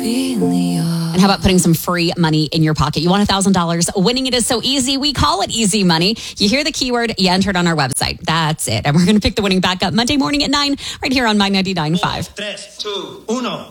And how about putting some free money in your pocket? You want $1,000. Winning it is so easy. We call it Easy Money. You hear the keyword, you enter it on our website. That's it. And we're going to pick the winning back up Monday morning at 9 right here on My 99.5. 3, 2, 1.